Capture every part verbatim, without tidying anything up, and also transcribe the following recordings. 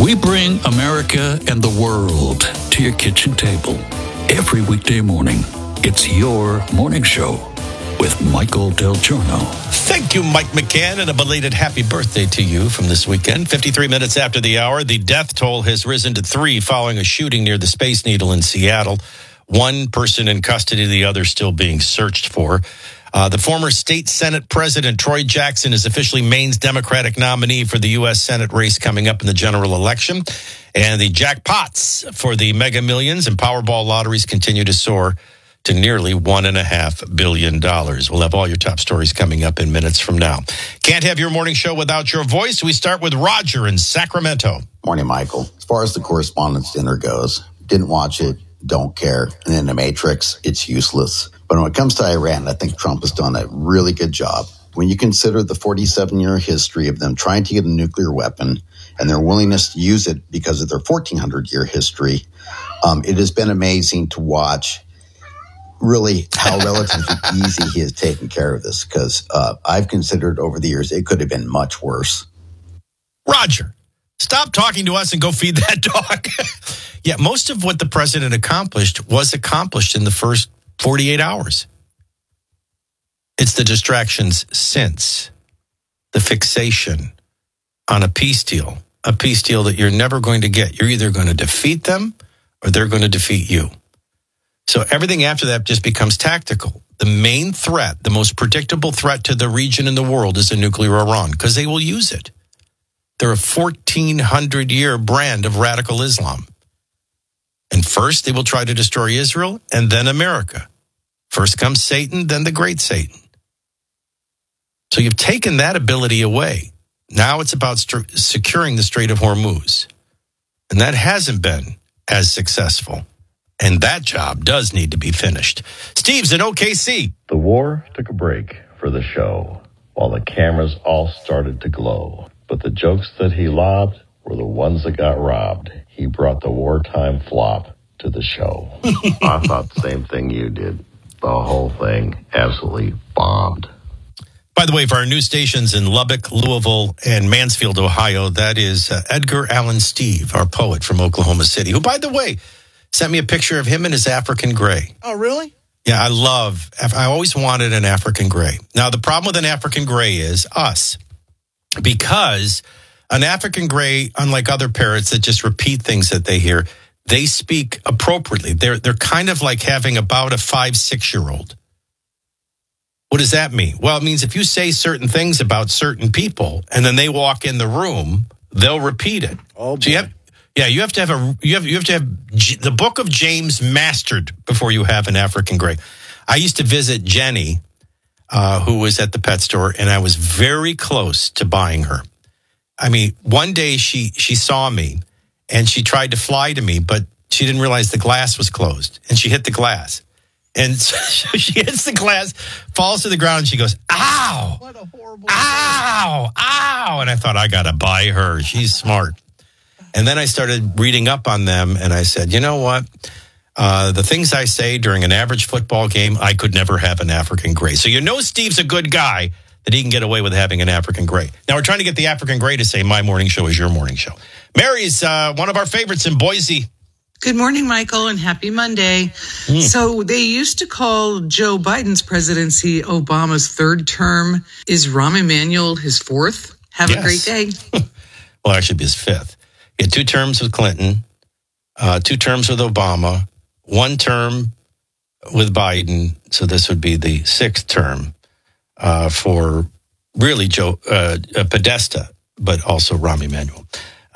We bring America and the world to your kitchen table every weekday morning. It's your morning show with Michael Del Giorno. Thank you, Mike McCann, and a belated happy birthday to you from this weekend. fifty-three minutes after the hour, the death toll has risen to three following a shooting near the Space Needle in Seattle. One person in custody, the other still being searched for. Uh, the former state Senate president, Troy Jackson, is officially Maine's Democratic nominee for the U S Senate race coming up in the general election. And the jackpots for the Mega Millions and Powerball lotteries continue to soar to nearly one and a half billion dollars. We'll have all your top stories coming up in minutes from now. Can't have your morning show without your voice. We start with Roger in Sacramento. Morning, Michael. As far as the Correspondents' Dinner goes, didn't watch it, don't care. And in The Matrix, it's useless. But when it comes to Iran, I think Trump has done a really good job. When you consider the forty-seven-year history of them trying to get a nuclear weapon and their willingness to use it because of their fourteen hundred-year history, um, it has been amazing to watch really how relatively easy he has taken care of this, because uh, I've considered over the years it could have been much worse. Roger, stop talking to us and go feed that dog. Yeah, most of what the president accomplished was accomplished in the first forty-eight hours. It's the distractions since, the fixation on a peace deal, a peace deal that you're never going to get. You're either going to defeat them or they're going to defeat you. So everything after that just becomes tactical. The main threat, the most predictable threat to the region and the world is a nuclear Iran, because they will use it. They're a fourteen hundred year brand of radical Islam. And first, they will try to destroy Israel and then America. First comes Satan, then the great Satan. So you've taken that ability away. Now it's about st- securing the Strait of Hormuz. And that hasn't been as successful. And that job does need to be finished. Steve's in O K C. The war took a break for the show while the cameras all started to glow. But the jokes that he lobbed were the ones that got robbed. He brought the wartime flop to the show. I thought the same thing you did. The whole thing absolutely bombed. By the way, for our news stations in Lubbock, Louisville, and Mansfield, Ohio, that is uh, Edgar Allan Steve, our poet from Oklahoma City, who, by the way, sent me a picture of him in his African gray. Oh, really? Yeah, I love, I always wanted an African gray. Now, the problem with an African gray is us, because an African gray, unlike other parrots that just repeat things that they hear, they speak appropriately. They're they're kind of like having about a five, six-year-old. What does that mean? Well, it means if you say certain things about certain people and then they walk in the room, they'll repeat it. Oh, boy. So you have, yeah, you have to have a you have you have to have G, the Book of James mastered before you have an African gray. I used to visit Jenny, uh, who was at the pet store, and I was very close to buying her. I mean, one day she she saw me and she tried to fly to me, but she didn't realize the glass was closed, and she hit the glass. And so she hits the glass, falls to the ground, and she goes, ow, What a horrible ow, ow. And I thought, I got to buy her. She's smart. And then I started reading up on them, and I said, you know what? Uh, the things I say during an average football game, I could never have an African gray. So you know Steve's a good guy that he can get away with having an African gray. Now, we're trying to get the African gray to say my morning show is your morning show. Mary's uh, one of our favorites in Boise. Good morning, Michael, and happy Monday. Mm. So they used to call Joe Biden's presidency Obama's third term. Is Rahm Emanuel his fourth? Have yes. a great day. Well, actually, be his fifth. He had two terms with Clinton, uh, two terms with Obama, one term with Biden. So this would be the sixth term uh, for really Joe uh, Podesta, but also Rahm Emanuel.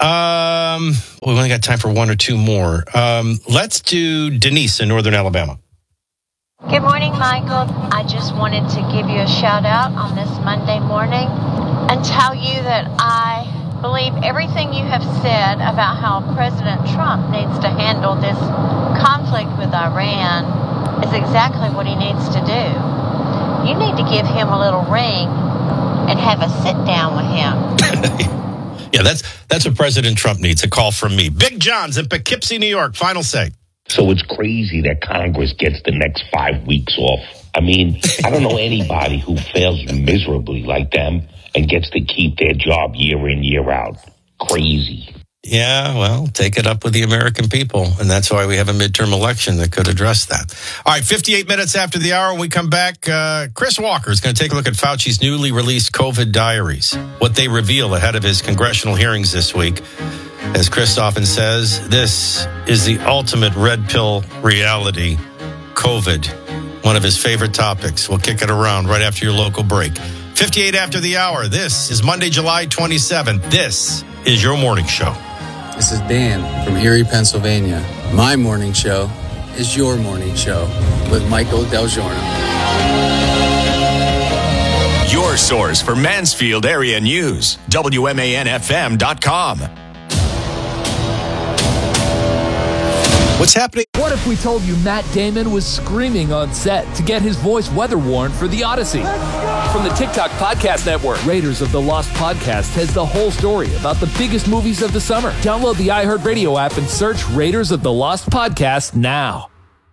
Um, we only got time for one or two more. Um, let's do Denise in Northern Alabama. Good morning, Michael. I just wanted to give you a shout out on this Monday morning and tell you that I believe everything you have said about how President Trump needs to handle this conflict with Iran is exactly what he needs to do. You need to give him a little ring and have a sit down with him. Yeah, that's that's what President Trump needs, a call from me. Big John's in Poughkeepsie, New York. Final say. So it's crazy that Congress gets the next five weeks off. I mean, I don't know anybody who fails miserably like them and gets to keep their job year in, year out. Crazy. Yeah, well, take it up with the American people. And that's why we have a midterm election that could address that. All right, fifty-eight minutes after the hour, when we come back, uh, Chris Walker is going to take a look at Fauci's newly released COVID diaries, what they reveal ahead of his congressional hearings this week. As Chris often says, this is the ultimate red pill reality, COVID, one of his favorite topics. We'll kick it around right after your local break. fifty-eight after the hour. This is Monday, July twenty-seventh. This is your morning show. This is Dan from Erie, Pennsylvania. My morning show is your morning show with Michael Del Giorno. Your source for Mansfield area news, W M A N F M dot com. What's happening? What if we told you Matt Damon was screaming on set to get his voice weather worn for The Odyssey? From the TikTok Podcast Network, Raiders of the Lost Podcast has the whole story about the biggest movies of the summer. Download the iHeartRadio app and search Raiders of the Lost Podcast now.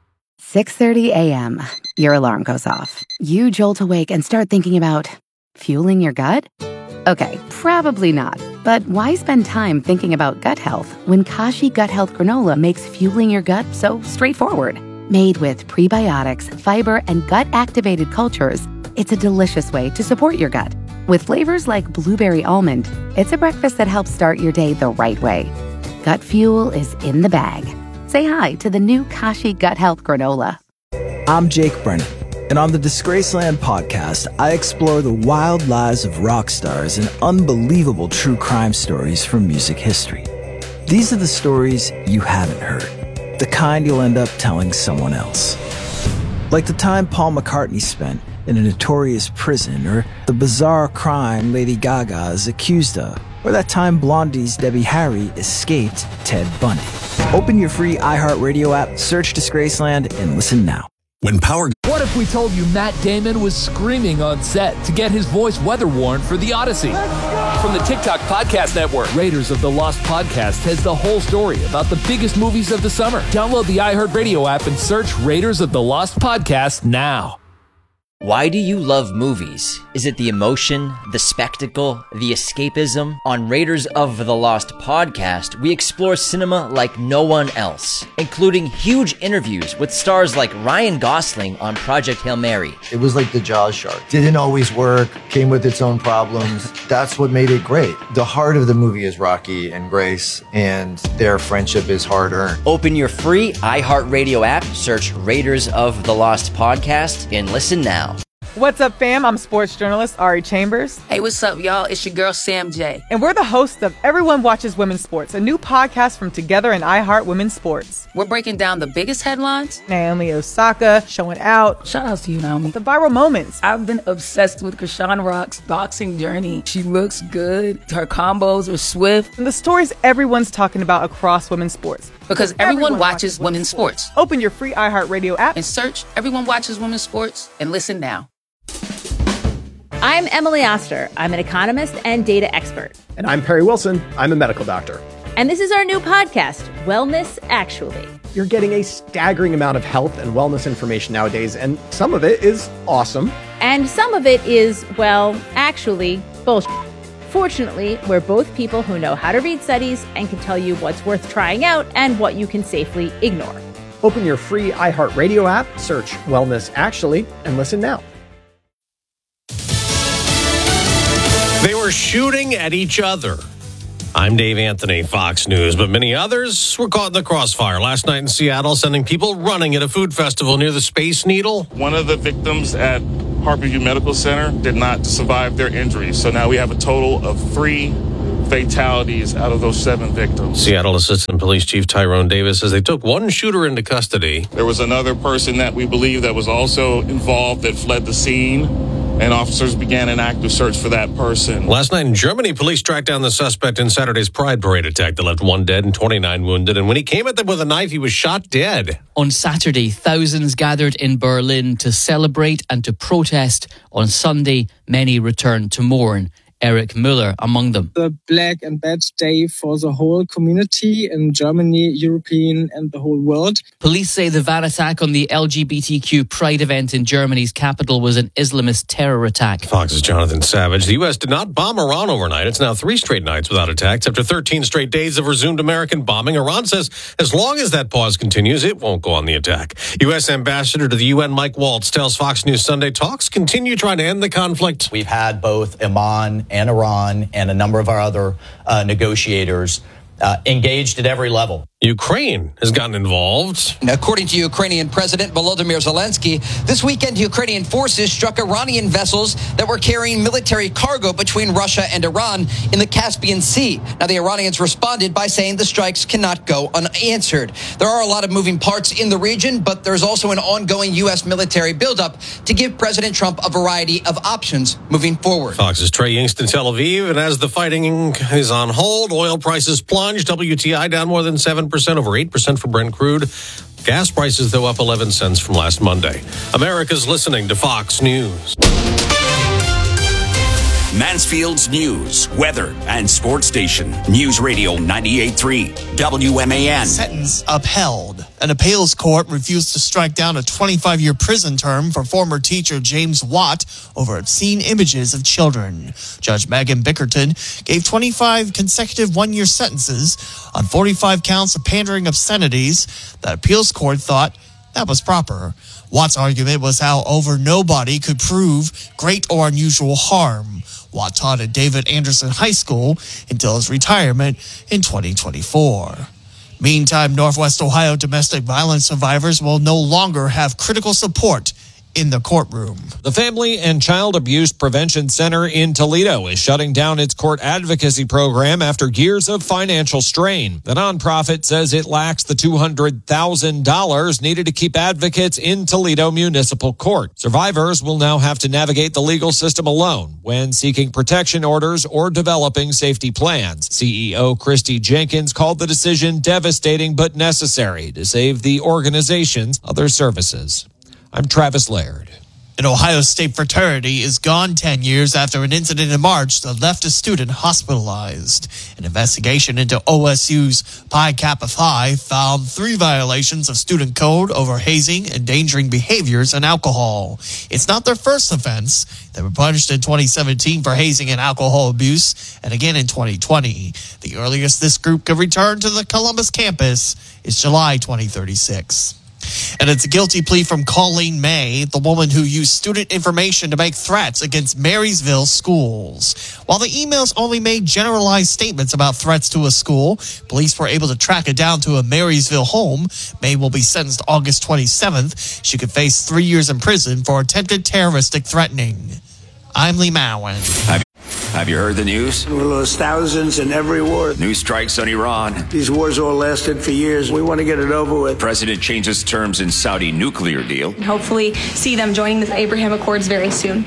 six thirty a.m. Your alarm goes off. You jolt awake and start thinking about fueling your gut? Okay, probably not. But why spend time thinking about gut health when Kashi Gut Health Granola makes fueling your gut so straightforward? Made with prebiotics, fiber, and gut-activated cultures, it's a delicious way to support your gut. With flavors like blueberry almond, it's a breakfast that helps start your day the right way. Gut fuel is in the bag. Say hi to the new Kashi Gut Health Granola. I'm Jake Brennan, and on the Disgraceland podcast, I explore the wild lives of rock stars and unbelievable true crime stories from music history. These are the stories you haven't heard, the kind you'll end up telling someone else. Like the time Paul McCartney spent in a notorious prison, or the bizarre crime Lady Gaga is accused of, or that time Blondie's Debbie Harry escaped Ted Bundy. Open your free iHeartRadio app, search Disgraceland, and listen now. When power... What if we told you Matt Damon was screaming on set to get his voice weather worn for The Odyssey? From the TikTok Podcast Network, Raiders of the Lost Podcast has the whole story about the biggest movies of the summer. Download the iHeartRadio app and search Raiders of the Lost Podcast now. Why do you love movies? Is it the emotion, the spectacle, the escapism? On Raiders of the Lost Podcast, we explore cinema like no one else, including huge interviews with stars like Ryan Gosling on Project Hail Mary. It was like the Jaws shark. Didn't always work, came with its own problems. That's what made it great. The heart of the movie is Rocky and Grace, and their friendship is hard-earned. Open your free iHeartRadio app, search Raiders of the Lost Podcast, and listen now. What's up, fam? I'm sports journalist Ari Chambers. Hey, what's up, y'all? It's your girl, Sam J. And we're the hosts of Everyone Watches Women's Sports, a new podcast from Together and iHeart Women's Sports. We're breaking down the biggest headlines. Naomi Osaka showing out. Shout out to you, Naomi. The viral moments. I've been obsessed with Krishan Rock's boxing journey. She looks good. Her combos are swift. And the stories everyone's talking about across women's sports. Because everyone, everyone watches, watches women's sports. sports. Open your free iHeartRadio app and search Everyone Watches Women's Sports and listen now. I'm Emily Oster. I'm an economist and data expert. And I'm Perry Wilson. I'm a medical doctor. And this is our new podcast, Wellness Actually. You're getting a staggering amount of health and wellness information nowadays, and some of it is awesome. And some of it is, well, actually, bullshit. Fortunately, we're both people who know how to read studies and can tell you what's worth trying out and what you can safely ignore. Open your free iHeartRadio app, search Wellness Actually, and listen now. They were shooting at each other. I'm Dave Anthony, Fox News, but many others were caught in the crossfire last night in Seattle, sending people running at a food festival near the Space Needle. One of the victims at Harborview Medical Center did not survive their injuries, so now we have a total of three fatalities out of those seven victims. Seattle Assistant Police Chief Tyrone Davis says they took one shooter into custody. There was another person that we believe that was also involved that fled the scene, and officers began an active search for that person. Last night in Germany, police tracked down the suspect in Saturday's Pride Parade attack that left one dead and twenty-nine wounded. And when he came at them with a knife, he was shot dead. On Saturday, thousands gathered in Berlin to celebrate and to protest. On Sunday, many returned to mourn. Eric Müller among them. The black and bad day for the whole community in Germany, European and the whole world. Police say the van attack on the L G B T Q Pride event in Germany's capital was an Islamist terror attack. Fox's Jonathan Savage. The U S did not bomb Iran overnight. It's now three straight nights without attacks after thirteen straight days of resumed American bombing. Iran says as long as that pause continues, it won't go on the attack. U S Ambassador to the U N Mike Waltz tells Fox News Sunday talks continue trying to end the conflict. We've had both Oman and Iran and a number of our other uh, negotiators uh, engaged at every level. Ukraine has gotten involved. According to Ukrainian President Volodymyr Zelensky, this weekend Ukrainian forces struck Iranian vessels that were carrying military cargo between Russia and Iran in the Caspian Sea. Now, the Iranians responded by saying the strikes cannot go unanswered. There are a lot of moving parts in the region, but there's also an ongoing U S military buildup to give President Trump a variety of options moving forward. Fox's Trey Yingst in Tel Aviv, and as the fighting is on hold, oil prices plunge. W T I down more than seven percent, over eight percent for Brent crude. Gas prices, though, up eleven cents from last Monday. America's listening to Fox News. Mansfield's news, weather, and sports station. News Radio ninety-eight point three W M A N. Sentence upheld. An appeals court refused to strike down a twenty-five-year prison term for former teacher James Watt over obscene images of children. Judge Megan Bickerton gave twenty-five consecutive one-year sentences on forty-five counts of pandering obscenities. The appeals court thought that was proper. Watt's argument was how over nobody could prove great or unusual harm. Watt taught at David Anderson High School until his retirement in twenty twenty-four. Meantime, Northwest Ohio domestic violence survivors will no longer have critical support in the courtroom. The Family and Child Abuse Prevention Center in Toledo is shutting down its court advocacy program after years of financial strain. The nonprofit says it lacks the two hundred thousand dollars needed to keep advocates in Toledo Municipal Court. Survivors will now have to navigate the legal system alone when seeking protection orders or developing safety plans. C E O Christy Jenkins called the decision devastating but necessary to save the organization's other services. I'm Travis Laird. An Ohio State fraternity is gone ten years after an incident in March that left a student hospitalized. An investigation into O S U's Pi Kappa Phi found three violations of student code over hazing, endangering behaviors, and alcohol. It's not their first offense. They were punished in twenty seventeen for hazing and alcohol abuse, and again in twenty twenty. The earliest this group could return to the Columbus campus is July twenty thirty-six. And it's a guilty plea from Colleen May, the woman who used student information to make threats against Marysville schools. While the emails only made generalized statements about threats to a school, police were able to track it down to a Marysville home. May will be sentenced August twenty-seventh. She could face three years in prison for attempted terroristic threatening. I'm Lee Mowen. Have, have you heard the news? We lost thousands in every war. New strikes on Iran. These wars all lasted for years. We want to get it over with. President changes terms in Saudi nuclear deal. And hopefully see them joining the Abraham Accords very soon.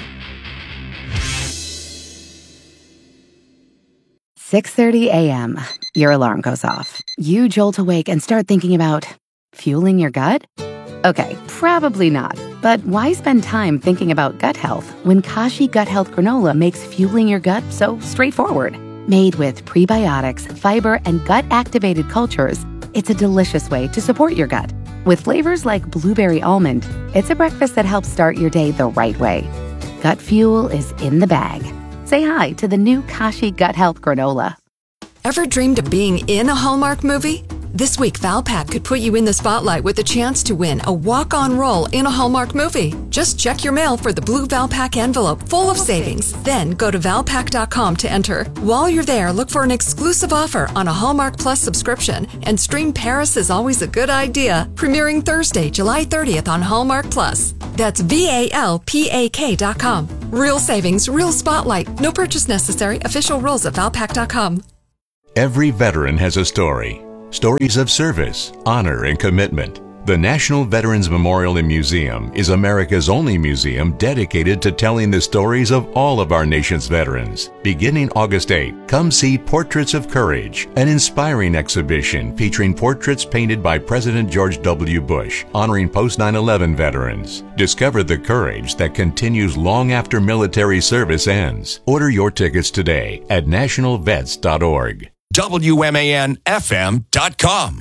six thirty a.m. Your alarm goes off. You jolt awake and start thinking about fueling your gut? Okay, probably not. But why spend time thinking about gut health when Kashi Gut Health Granola makes fueling your gut so straightforward? Made with prebiotics, fiber, and gut-activated cultures, it's a delicious way to support your gut. With flavors like blueberry almond, it's a breakfast that helps start your day the right way. Gut fuel is in the bag. Say hi to the new Kashi Gut Health Granola. Ever dreamed of being in a Hallmark movie? This week, Valpak could put you in the spotlight with a chance to win a walk-on role in a Hallmark movie. Just check your mail for the blue Valpak envelope full of savings. Then go to valpak dot com to enter. While you're there, look for an exclusive offer on a Hallmark Plus subscription and stream Paris is Always a Good Idea, premiering Thursday, July thirtieth on Hallmark Plus. That's V A L P A K dot com. Real savings, real spotlight. No purchase necessary. Official rules at valpak dot com. Every veteran has a story. Stories of service, honor, and commitment. The National Veterans Memorial and Museum is America's only museum dedicated to telling the stories of all of our nation's veterans. Beginning August eighth, come see Portraits of Courage, an inspiring exhibition featuring portraits painted by President George W. Bush, honoring post nine eleven veterans. Discover the courage that continues long after military service ends. Order your tickets today at national vets dot org. W M A N F M dot com.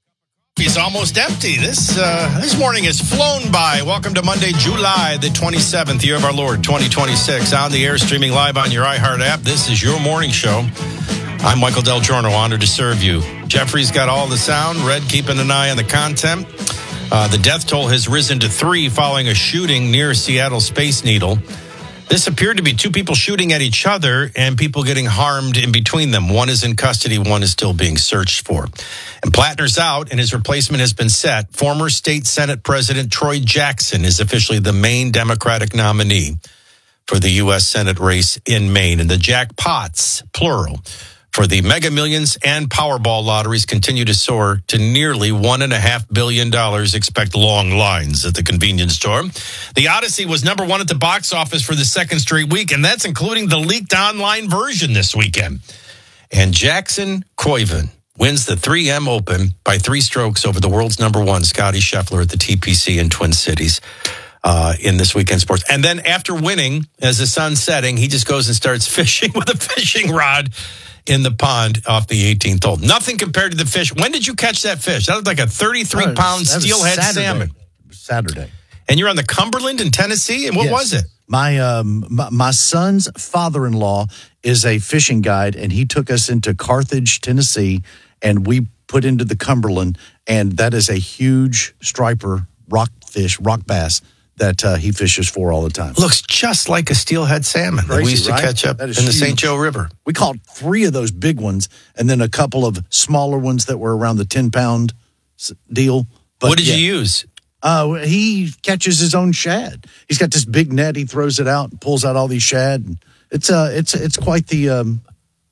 It's almost empty. This uh, this morning has flown by. Welcome to Monday, July the twenty-seventh, year of our Lord, twenty twenty-six. On the air, streaming live on your iHeart app. This is your morning show. I'm Michael Del Giorno, honored to serve you. Jeffrey's got all the sound. Red keeping an eye on the content. Uh, the death toll has risen to three following a shooting near Seattle Space Needle. This appeared to be two people shooting at each other and people getting harmed in between them. One is in custody, one is still being searched for. And Plattner's out and his replacement has been set. Former State Senate President Troy Jackson is officially the Maine Democratic nominee for the U S Senate race in Maine. And the jackpots, plural, for the Mega Millions and Powerball lotteries continue to soar to nearly one and a half billion dollars. Expect long lines at the convenience store. The Odyssey was number one at the box office for the second straight week, and that's including the leaked online version this weekend. And Jackson Koivu wins the three M Open by three strokes over the world's number one, Scotty Scheffler, at the T P C in Twin Cities. Uh, in this weekend sports. And then after winning, as the sun's setting, he just goes and starts fishing with a fishing rod in the pond off the eighteenth hole. Nothing compared to the fish. When did you catch that fish? That was like a thirty-three pound oh, steelhead Saturday. salmon. Saturday. And you're on the Cumberland in Tennessee? And what yes. was it? My, um, my my son's father-in-law is a fishing guide, and he took us into Carthage, Tennessee, and we put into the Cumberland, and that is a huge striper rockfish, rock bass, that uh, he fishes for all the time. Looks just like a steelhead salmon that we used to right? catch up in the huge. Saint Joe River. We caught three of those big ones and then a couple of smaller ones that were around the ten-pound deal. But what did yeah. you use? Uh, he catches his own shad. He's got this big net. He throws it out and pulls out all these shad. It's uh, it's it's quite the um,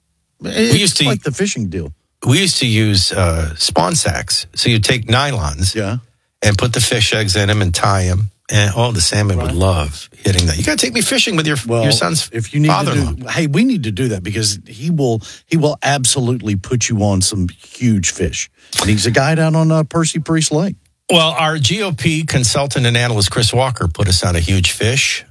it's we used to, quite the fishing deal. We used to use uh, spawn sacks. So you take nylons yeah. and put the fish eggs in them and tie them. And oh, the salmon right. would love hitting that. You got to take me fishing with your well, your son's if you need father-in-law. To do, hey, we need to do that because he will he will absolutely put you on some huge fish. And he's a guide out on uh, Percy Priest Lake. Well, our G O P consultant and analyst Chris Walker put us on a huge fish.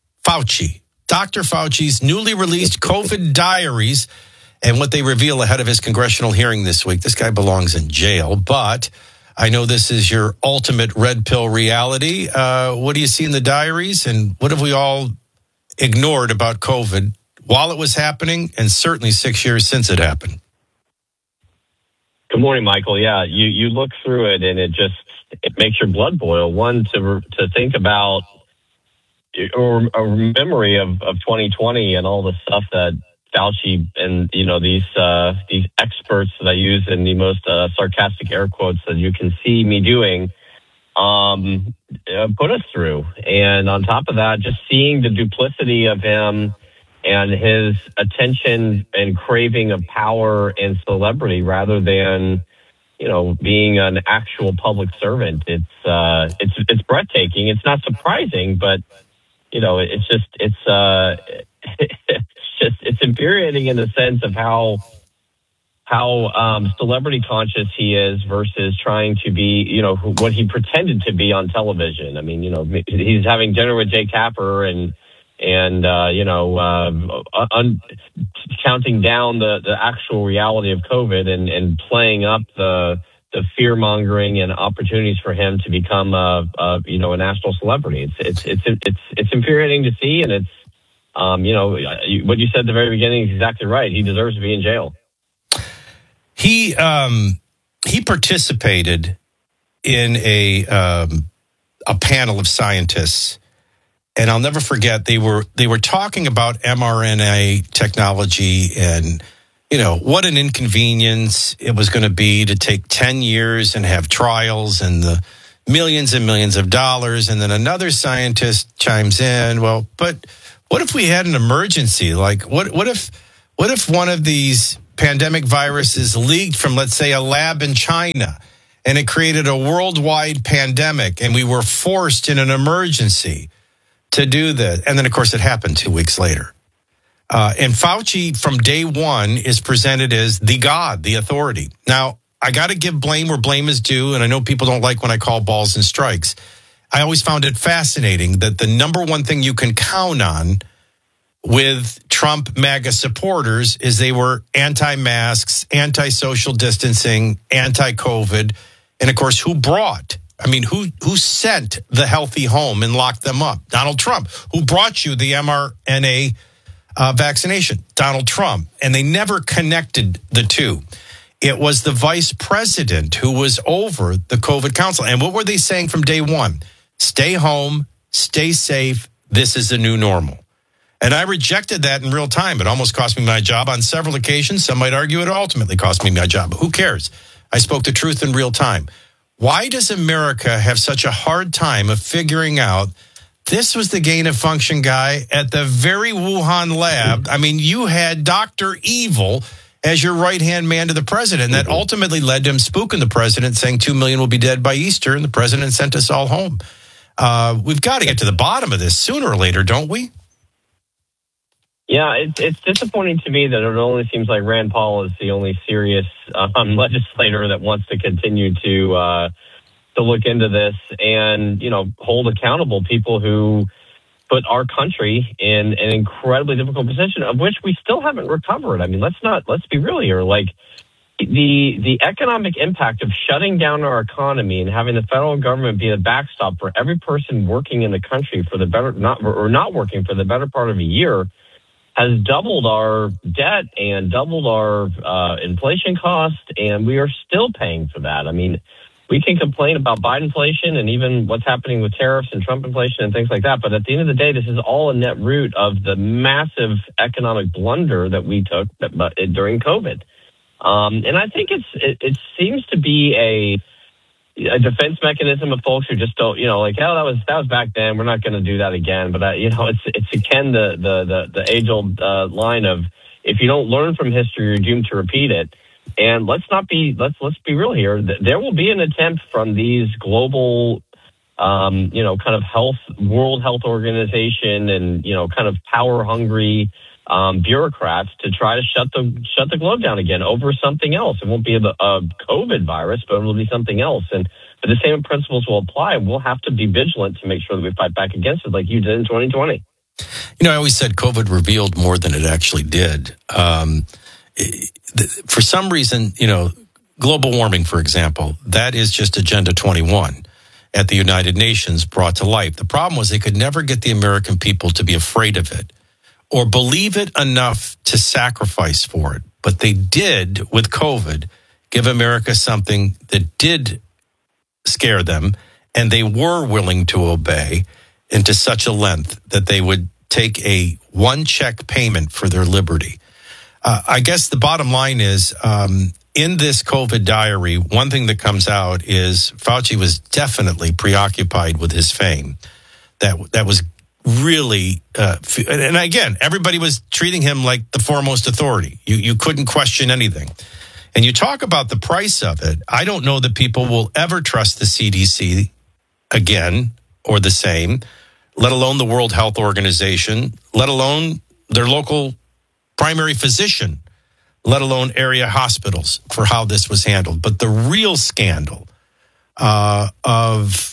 Fauci, Doctor Fauci's newly released COVID diaries and what they reveal ahead of his congressional hearing this week. This guy belongs in jail, but I know this is your ultimate red pill reality. Uh, what do you see in the diaries, and what have we all ignored about COVID while it was happening, and certainly six years since it happened? Good morning, Michael. Yeah, you, you look through it, and it just it makes your blood boil. One, to to think about or a memory of, of twenty twenty and all the stuff that Fauci and, you know, these uh, these experts that I use in the most uh, sarcastic air quotes that you can see me doing um, uh, put us through. And on top of that, just seeing the duplicity of him and his attention and craving of power and celebrity rather than, you know, being an actual public servant. It's uh, it's it's breathtaking. It's not surprising, but, you know, it's just it's uh, it's just it's infuriating in the sense of how how um, celebrity conscious he is versus trying to be, you know, what he pretended to be on television. I mean, you know, he's having dinner with Jay Capper and and uh, you know, uh, un- counting down the, the actual reality of COVID and, and playing up the the fear mongering and opportunities for him to become a, a you know a national celebrity. It's it's it's it's it's infuriating to see, and it's um, you know what you said at the very beginning is exactly right. He deserves to be in jail. He um, he participated in a um, a panel of scientists. And I'll never forget, they were they were talking about mRNA technology and, you know, what an inconvenience it was going to be to take ten years and have trials and the millions and millions of dollars. And then another scientist chimes in, well, but what if we had an emergency? Like, what what if what if one of these pandemic viruses leaked from, let's say, a lab in China? and it created a worldwide pandemic, and we were forced in an emergency to do this. And then, of course, it happened two weeks later. Uh, and Fauci, from day one, is presented as the God, the authority. Now, I got to give blame where blame is due, and I know people don't like when I call balls and strikes. I always found it fascinating that the number one thing you can count on with Trump MAGA supporters is they were anti-masks, anti-social distancing, anti-COVID. And, of course, who brought, I mean, who who sent the healthy home and locked them up? Donald Trump. Who brought you the mRNA uh, vaccination? Donald Trump. And they never connected the two. It was the vice president who was over the COVID council. And what were they saying from day one? Stay home, stay safe. This is the new normal. And I rejected that in real time. It almost cost me my job on several occasions. Some might argue it ultimately cost me my job. But who cares? I spoke the truth in real time. Why does America have such a hard time of figuring out this was the gain of function guy at the very Wuhan lab? I mean, you had Doctor Evil as your right-hand man to the president. That ultimately led to him spooking the president, saying two million will be dead by Easter, and the president sent us all home. Uh, we've got to get to the bottom of this sooner or later, don't we? Yeah, it's it's disappointing to me that it only seems like Rand Paul is the only serious um, legislator that wants to continue to uh, to look into this and, you know, hold accountable people who put our country in an incredibly difficult position, of which we still haven't recovered. I mean, let's not let's be real here. Like the the economic impact of shutting down our economy and having the federal government be a backstop for every person working in the country for the better not or not working for the better part of a year has doubled our debt and doubled our uh, inflation cost, and we are still paying for that. I mean, we can complain about Biden inflation and even what's happening with tariffs and Trump inflation and things like that, but at the end of the day, this is all a net root of the massive economic blunder that we took during COVID. Um, and I think it's it, it seems to be a a defense mechanism of folks who just don't, you know, like, oh, that was that was back then. We're not going to do that again. But uh, you know, it's it's again the the the, the age old uh, line of if you don't learn from history, you're doomed to repeat it. And let's not be let's let's be real here. There will be an attempt from these global, um, you know, kind of health World Health Organization and you know, kind of power hungry um, bureaucrats to try to shut the shut the globe down again over something else. It won't be a, a COVID virus, but it'll be something else. And but the same principles will apply. We'll have to be vigilant to make sure that we fight back against it, like you did in twenty twenty. You know, I always said COVID revealed more than it actually did. Um, it, for some reason, you know, global warming, for example, that is just Agenda twenty-one at the United Nations brought to life. The problem was they could never get the American people to be afraid of it or believe it enough to sacrifice for it. But they did, with COVID, give America something that did scare them, and they were willing to obey into such a length that they would take a one-check payment for their liberty. Uh, I guess the bottom line is, um, in this COVID diary, one thing that comes out is Fauci was definitely preoccupied with his fame. That that was really, uh, and again, everybody was treating him like the foremost authority. You you couldn't question anything. And you talk about the price of it. I don't know that people will ever trust the C D C again or the same, let alone the World Health Organization, let alone their local primary physician, let alone area hospitals for how this was handled. But the real scandal uh, of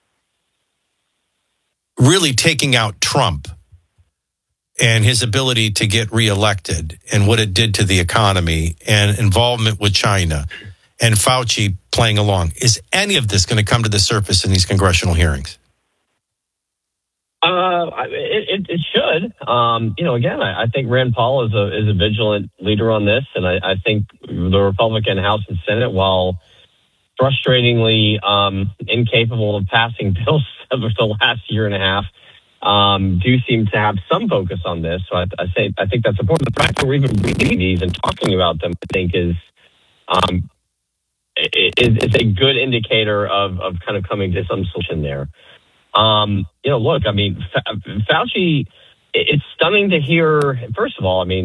really taking out Trump and his ability to get reelected and what it did to the economy and involvement with China and Fauci playing along. Is any of this going to come to the surface in these congressional hearings? Uh, it, it, it should. Um, you know, again, I, I think Rand Paul is a is a vigilant leader on this, and I, I think the Republican House and Senate, while frustratingly um, incapable of passing bills over the last year and a half, um, do seem to have some focus on this. So I, I say I think that's important. The fact that we're even reading these and talking about them, I think, is um, is, is a good indicator of of kind of coming to some solution there. Um, you know, look, I mean, Fauci, it's stunning to hear, first of all, I mean, just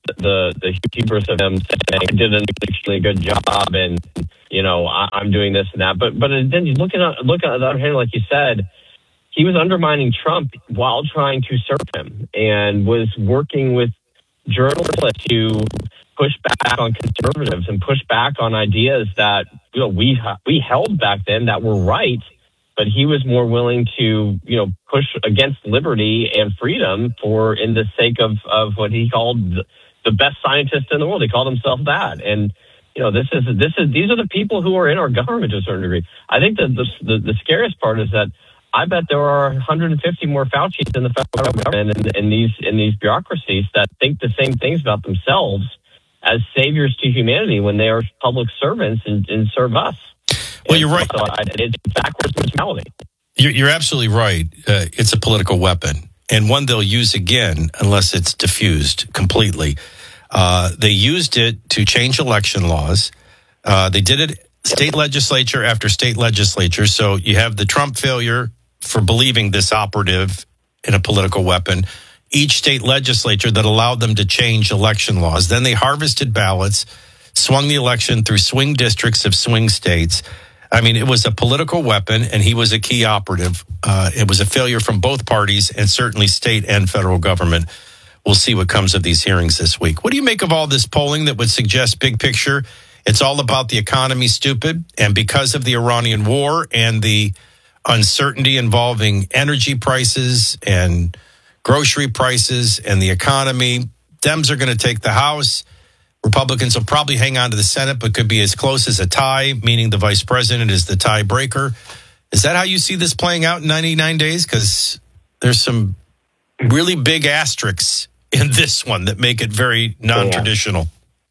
the the hubris of him saying, I did an extremely good job, and, you know, I, I'm doing this and that. But but then you look at, look at the other hand, like you said, he was undermining Trump while trying to serve him and was working with journalists to push back on conservatives and push back on ideas that, you know, we we held back then that were right, but he was more willing to, you know, push against liberty and freedom for in the sake of, of what he called the best scientist in the world. He called himself that. And, you know, this is this is these are the people who are in our government to a certain degree. I think that the the, the scariest part is that I bet there are one hundred fifty more Faucis in the federal government and in these in these bureaucracies that think the same things about themselves as saviors to humanity when they are public servants and, and serve us. Well, and you're right. So I, it's backwards mentality. You're, you're absolutely right. Uh, it's a political weapon, and one they'll use again unless it's diffused completely. Uh, they used it to change election laws. Uh, they did it state legislature after state legislature. So you have the Trump failure for believing this operative in a political weapon. Each state legislature that allowed them to change election laws. Then they harvested ballots, swung the election through swing districts of swing states. I mean, it was a political weapon, and he was a key operative. Uh, it was a failure from both parties, and certainly state and federal government. We'll see what comes of these hearings this week. What do you make of all this polling that would suggest big picture? It's all about the economy, stupid, and because of the Iranian war and the uncertainty involving energy prices and grocery prices and the economy, Dems are going to take the House. Republicans will probably hang on to the Senate, but could be as close as a tie, meaning the vice president is the tiebreaker. Is that how you see this playing out in ninety-nine days? Because there's some really big asterisks in this one that make it very non-traditional.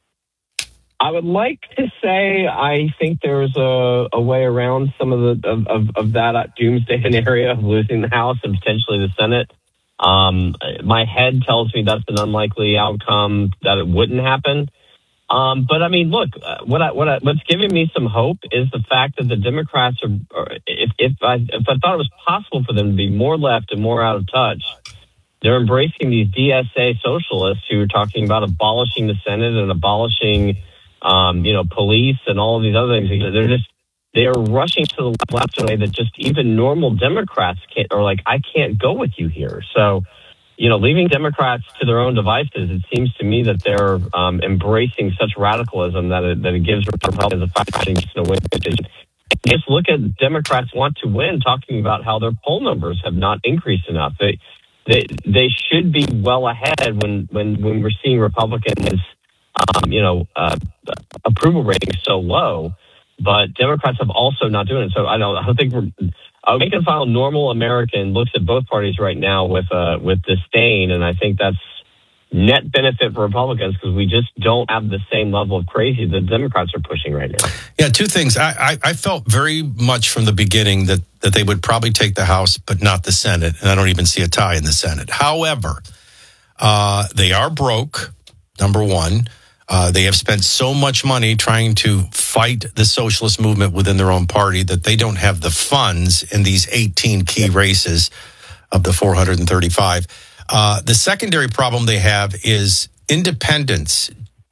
I would like to say I think there's a, a way around some of the of, of, of that doomsday scenario of losing the House and potentially the Senate. Um, my head tells me that's an unlikely outcome, that it wouldn't happen. Um, but I mean, look, uh, what I, what I, what's giving me some hope is the fact that the Democrats are, are if, if I, if I thought it was possible for them to be more left and more out of touch, they're embracing these D S A socialists who are talking about abolishing the Senate and abolishing, um, you know, police and all of these other things. They're just, they are rushing to the left in a way that just even normal Democrats can't, or like, I can't go with you here. So, you know, leaving Democrats to their own devices, it seems to me that they're um, embracing such radicalism that it, that it gives Republicans a fighting chance to win. Just look at Democrats want to win, talking about how their poll numbers have not increased enough. They they they should be well ahead when when, when we're seeing Republicans, um, you know, uh, approval ratings so low. But Democrats have also not doing it. So I don't. I don't think we're. A rank and file normal American looks at both parties right now with uh, with disdain, and I think that's net benefit for Republicans because we just don't have the same level of crazy the Democrats are pushing right now. Yeah, two things. I, I, I felt very much from the beginning that, that they would probably take the House, but not the Senate, and I don't even see a tie in the Senate. However, uh, they are broke, number one. Uh, they have spent so much money trying to fight the socialist movement within their own party that they don't have the funds in these eighteen key races of the four hundred thirty-five. Uh, the secondary problem they have is independents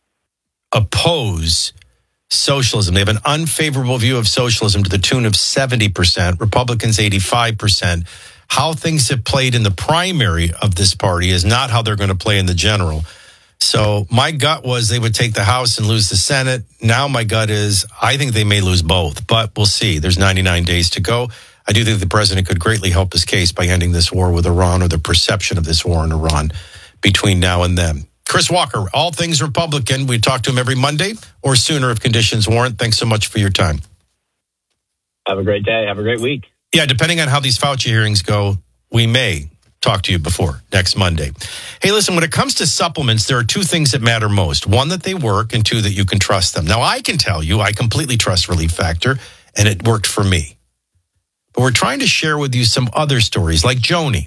oppose socialism. They have an unfavorable view of socialism to the tune of seventy percent, Republicans eighty-five percent. How things have played in the primary of this party is not how they're going to play in the general. So my gut was they would take the House and lose the Senate. Now my gut is I think they may lose both, but we'll see. There's ninety-nine days to go. I do think the president could greatly help his case by ending this war with Iran, or the perception of this war in Iran between now and then. Chris Walker, all things Republican. We talk to him every Monday or sooner if conditions warrant. Thanks so much for your time. Have a great day. Have a great week. Yeah, depending on how these Fauci hearings go, we may talk to you before next Monday. Hey, listen, when it comes to supplements, there are two things that matter most. One, that they work, and two, that you can trust them. Now, I can tell you, I completely trust Relief Factor, and it worked for me. But we're trying to share with you some other stories, like Joni.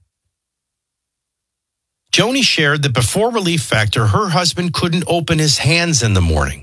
Joni shared that before Relief Factor, her husband couldn't open his hands in the morning.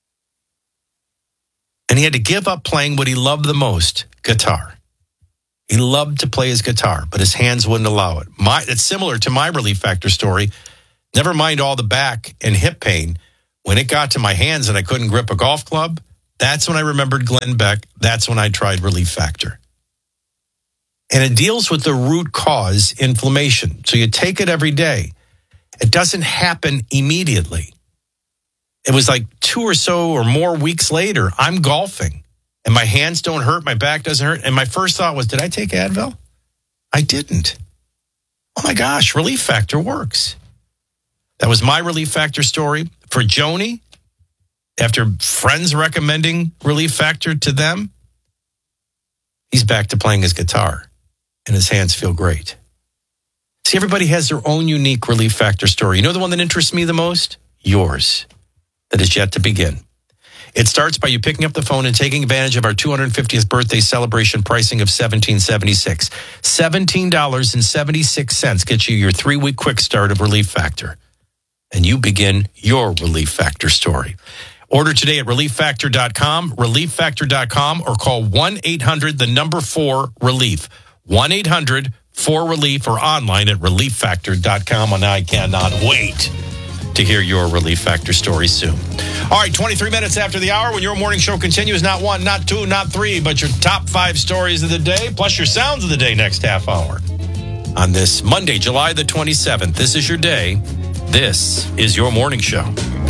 And he had to give up playing what he loved the most, guitar. He loved to play his guitar, but his hands wouldn't allow it. My, it's similar to my Relief Factor story. Never mind all the back and hip pain. When it got to my hands and I couldn't grip a golf club, that's when I remembered Glenn Beck. That's when I tried Relief Factor. And it deals with the root cause, inflammation. So you take it every day. It doesn't happen immediately. It was like two or so or more weeks later, I'm golfing and my hands don't hurt, my back doesn't hurt. And my first thought was, did I take Advil? I didn't. Oh my gosh, Relief Factor works. That was my Relief Factor story. For Joni, after friends recommending Relief Factor to them, he's back to playing his guitar and his hands feel great. See, everybody has their own unique Relief Factor story. You know the one that interests me the most? Yours. That is yet to begin. It starts by you picking up the phone and taking advantage of our two hundred fiftieth birthday celebration pricing of seventeen seventy-six. seventeen dollars and seventy-six cents gets you your three-week quick start of Relief Factor. And you begin your Relief Factor story. Order today at relief factor dot com, relief factor dot com, or call one eight hundred, the number four, relief. one eight hundred four relief or online at relief factor dot com. And I cannot wait to hear your Relief Factor story soon. All right, twenty-three minutes after the hour when your morning show continues. Not one, not two, not three, but your top five stories of the day, plus your sounds of the day next half hour. On this Monday, July the twenty-seventh, this is your day. This is your morning show.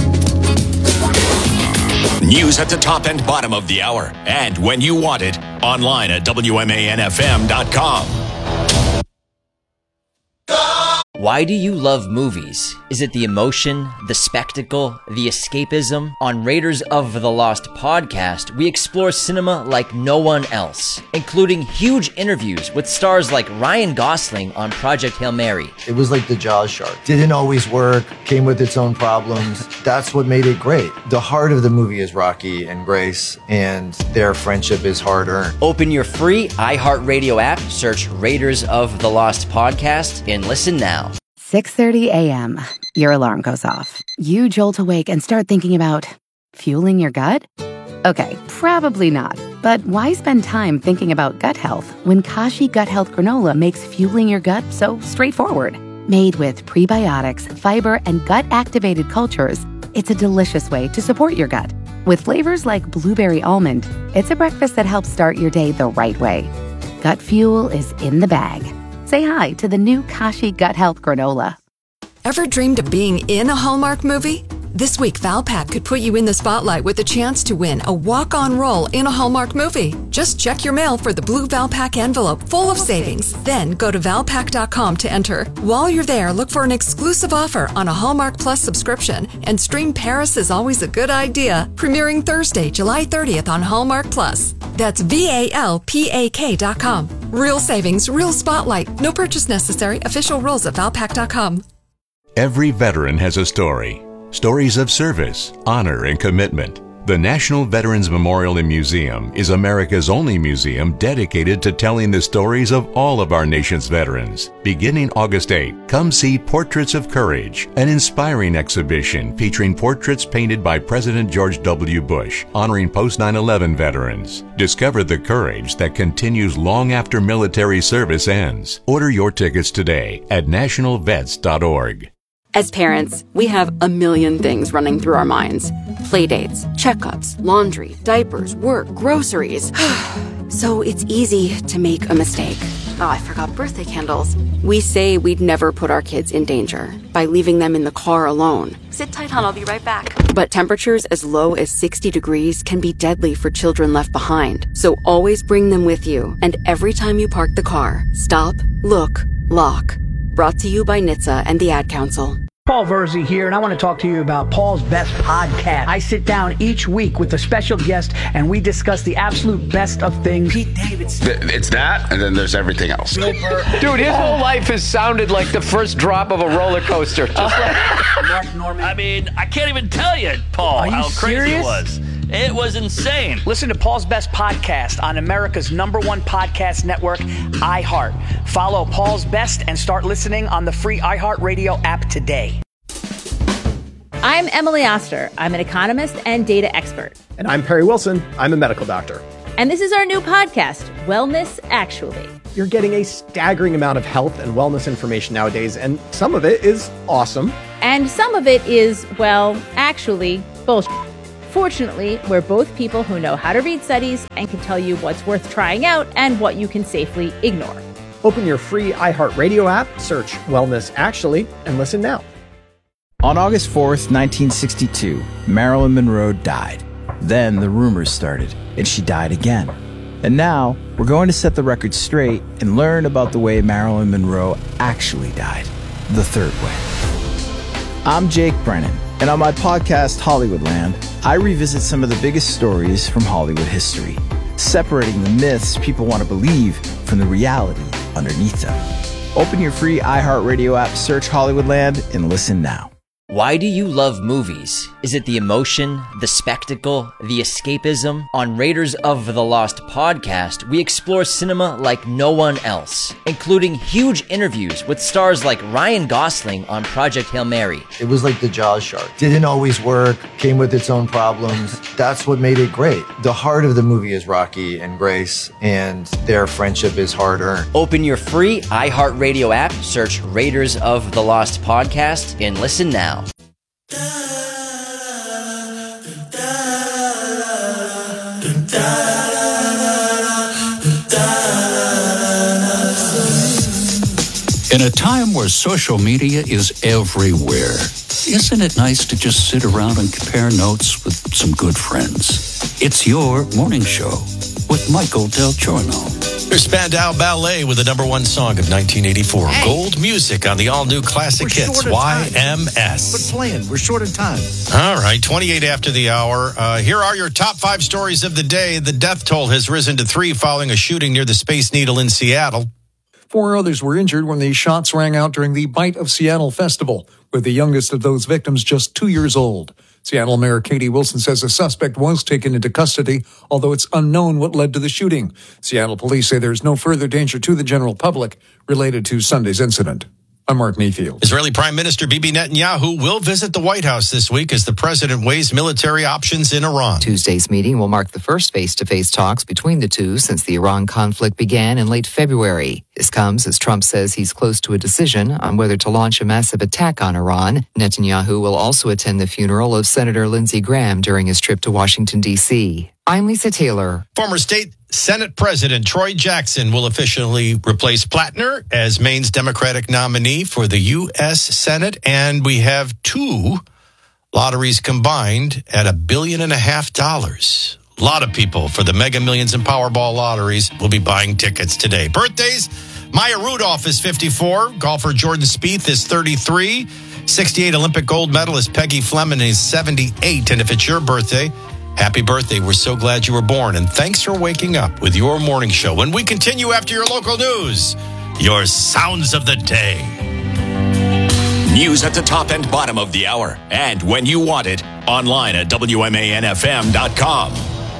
News at the top and bottom of the hour. And when you want it, online at W M A N F M dot com. Why do you love movies? Is it the emotion, the spectacle, the escapism? On Raiders of the Lost podcast, we explore cinema like no one else, including huge interviews with stars like Ryan Gosling on Project Hail Mary. It was like the Jaws shark. Didn't always work, came with its own problems. That's what made it great. The heart of the movie is Rocky and Grace, and their friendship is hard-earned. Open your free iHeartRadio app, search Raiders of the Lost podcast, and listen now. six thirty a.m. Your alarm goes off. You jolt awake and start thinking about fueling your gut? Okay, probably not. But why spend time thinking about gut health when Kashi Gut Health Granola makes fueling your gut so straightforward? Made with prebiotics, fiber, and gut-activated cultures, it's a delicious way to support your gut. With flavors like blueberry almond, it's a breakfast that helps start your day the right way. Gut fuel is in the bag. Say hi to the new Kashi Gut Health Granola. Ever dreamed of being in a Hallmark movie? This week, Valpak could put you in the spotlight with a chance to win a walk-on role in a Hallmark movie. Just check your mail for the blue Valpak envelope full of savings. Then go to valpak dot com to enter. While you're there, look for an exclusive offer on a Hallmark Plus subscription and stream Paris is Always a Good Idea, premiering Thursday, July thirtieth on Hallmark Plus. That's V A L P A K dot com. Real savings, real spotlight. No purchase necessary. Official rules at valpak dot com. Every veteran has a story. Stories of service, honor, and commitment. The National Veterans Memorial and Museum is America's only museum dedicated to telling the stories of all of our nation's veterans. Beginning August eighth, come see Portraits of Courage, an inspiring exhibition featuring portraits painted by President George W. Bush, honoring post nine eleven veterans. Discover the courage that continues long after military service ends. Order your tickets today at national vets dot org. As parents, we have a million things running through our minds. Playdates, checkups, laundry, diapers, work, groceries. So it's easy to make a mistake. Oh, I forgot birthday candles. We say we'd never put our kids in danger by leaving them in the car alone. Sit tight, hon. I'll be right back. But temperatures as low as sixty degrees can be deadly for children left behind. So always bring them with you. And every time you park the car, stop, look, lock. Brought to you by N H T S A and the Ad Council. Paul Verzi here, and I want to talk to you about Paul's Best Podcast. I sit down each week with a special guest, and we discuss the absolute best of things. Pete Davidson. It's that, and then there's everything else. Dude, his whole life has sounded like the first drop of a roller coaster. Just like Mark Norman. I mean, I can't even tell you, Paul, Are you how crazy serious? it was. It was insane. Listen to Paul's Best Podcast on America's number one podcast network, iHeart. Follow Paul's Best and start listening on the free iHeartRadio app today. I'm Emily Oster. I'm an economist and data expert. And I'm Perry Wilson. I'm a medical doctor. And this is our new podcast, Wellness Actually. You're getting a staggering amount of health and wellness information nowadays, and some of it is awesome. And some of it is, well, actually, bullshit. Fortunately, we're both people who know how to read studies and can tell you what's worth trying out and what you can safely ignore. Open your free iHeartRadio app, search Wellness Actually, and listen now. On August fourth, nineteen sixty-two, Marilyn Monroe died. Then the rumors started, and she died again. And now, we're going to set the record straight and learn about the way Marilyn Monroe actually died, the third way. I'm Jake Brennan, and on my podcast, Hollywoodland, I revisit some of the biggest stories from Hollywood history, separating the myths people want to believe from the reality underneath them. Open your free iHeartRadio app, search Hollywoodland, and listen now. Why do you love movies? Is it the emotion, the spectacle, the escapism? On Raiders of the Lost podcast, we explore cinema like no one else, including huge interviews with stars like Ryan Gosling on Project Hail Mary. It was like the Jaws shark. Didn't always work, came with its own problems. That's what made it great. The heart of the movie is Rocky and Grace, and their friendship is hard-earned. Open your free iHeartRadio app, search Raiders of the Lost podcast, and listen now. In a time where social media is everywhere, isn't it nice to just sit around and compare notes with some good friends? It's your morning show with Michael Del Giorno. Here's Spandau Ballet with the number one song of nineteen eighty-four. Hey. Gold music on the all-new classic We're hits, Y M S. Quit playing. We're short of time. All right, twenty-eight after the hour. Uh, here are your top five stories of the day. The death toll has risen to three following a shooting near the Space Needle in Seattle. Four others were injured when the shots rang out during the Bite of Seattle festival, with the youngest of those victims just two years old. Seattle Mayor Katie Wilson says a suspect was taken into custody, although it's unknown what led to the shooting. Seattle police say there's no further danger to the general public related to Sunday's incident. I'm Mark Mayfield. Israeli Prime Minister Bibi Netanyahu will visit the White House this week as the president weighs military options in Iran. Tuesday's meeting will mark the first face-to-face talks between the two since the Iran conflict began in late February. This comes as Trump says he's close to a decision on whether to launch a massive attack on Iran. Netanyahu will also attend the funeral of Senator Lindsey Graham during his trip to Washington, D C. I'm Lisa Taylor. Former state Senate President Troy Jackson will officially replace Plattner as Maine's Democratic nominee for the U S Senate. And we have two lotteries combined at a billion and a half dollars. A lot of people for the Mega Millions and Powerball lotteries will be buying tickets today. Birthdays, Maya Rudolph is fifty-four. Golfer Jordan Spieth is thirty-three. sixty-eight Olympic gold medalist Peggy Fleming is seventy-eight. And if it's your birthday, happy birthday. We're so glad you were born. And thanks for waking up with your morning show. When we continue after your local news, your sounds of the day. News at the top and bottom of the hour. And when you want it, online at W M A N F M dot com.